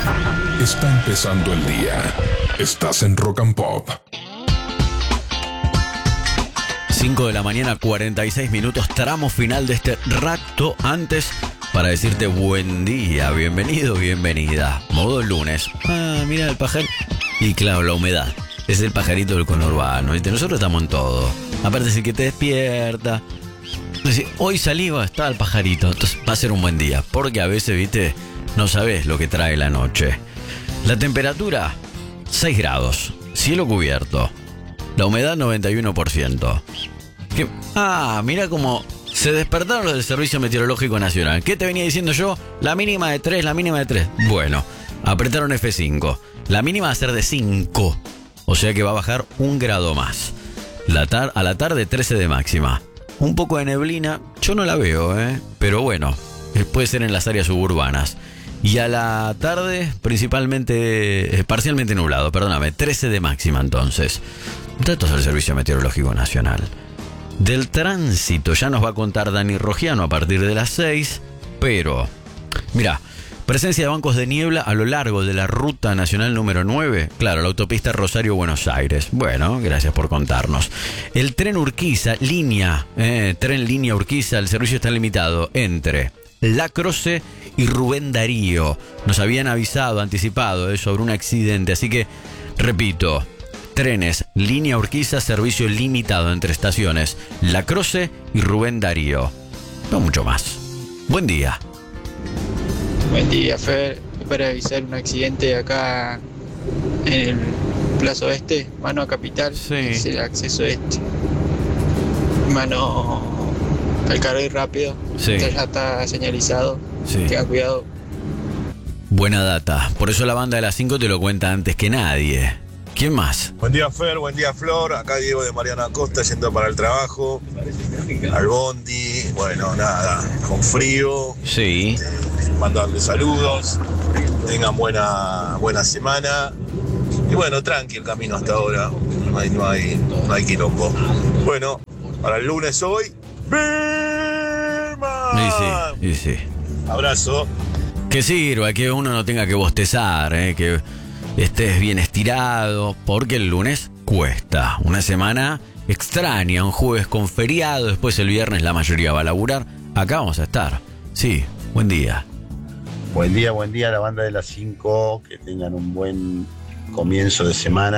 Está empezando el día. Estás en Rock and Pop. 5 de la mañana, 46 minutos, tramo final de este rato. Antes, para decirte buen día, bienvenido, bienvenida. Modo lunes. Mira el pajarito. Y claro, la humedad. Es el pajarito del conurbano. ¿Viste? Nosotros estamos en todo. Aparte es el que te despierta. Entonces, hoy salí, está el pajarito. Entonces va a ser un buen día. Porque a veces, viste, no sabes lo que trae la noche. La temperatura, 6 grados. Cielo cubierto. La humedad, 91%. Mira cómo se despertaron los del Servicio Meteorológico Nacional. ¿Qué te venía diciendo yo? La mínima de 3, la mínima de 3. Bueno, apretaron F5. La mínima va a ser de 5. O sea que va a bajar 1 grado más. A la tarde, 13 de máxima. Un poco de neblina, yo no la veo, pero bueno, puede ser en las áreas suburbanas. Y a la tarde, parcialmente nublado, 13 de máxima entonces. Datos del Servicio Meteorológico Nacional. Del tránsito ya nos va a contar Dani Rogiano a partir de las 6, pero, mira, presencia de bancos de niebla a lo largo de la ruta nacional número 9, claro, la autopista Rosario-Buenos Aires. Bueno, gracias por contarnos. El tren Urquiza, tren línea Urquiza, el servicio está limitado entre La Croce y Rubén Darío. Nos habían anticipado sobre un accidente, así que, repito, trenes, línea Urquiza, servicio limitado entre estaciones La Croce y Rubén Darío. No mucho más. Buen día. Buen día, Fer. Para avisar un accidente acá en el Plaza Oeste, mano a Capital, sí. Es el acceso este. Mano al carril rápido, sí. Ya está señalizado, sí. Tenga cuidado. Buena data, por eso la banda de las 5 te lo cuenta antes que nadie. ¿Quién más? Buen día, Fer, buen día, Flor. Acá Diego de Mariana Acosta yendo para el trabajo, al bondi. Bueno, nada, con frío. Sí. Mandarle saludos, tengan buena semana. Y bueno, tranqui el camino hasta ahora, no hay quilombo. Bueno, para el lunes hoy, ¡Bima! Y sí. Abrazo. Que sirva, que uno no tenga que bostezar, que estés bien estirado, porque el lunes cuesta. Una semana extraña, un jueves con feriado, después el viernes la mayoría va a laburar. Acá vamos a estar. Sí, buen día. Buen día, la banda de las 5, que tengan un buen comienzo de semana.